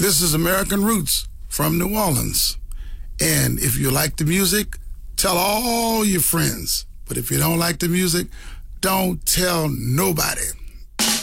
This is American Roots from New Orleans. And if you like the music, tell all your friends. But if you don't like the music, don't tell nobody.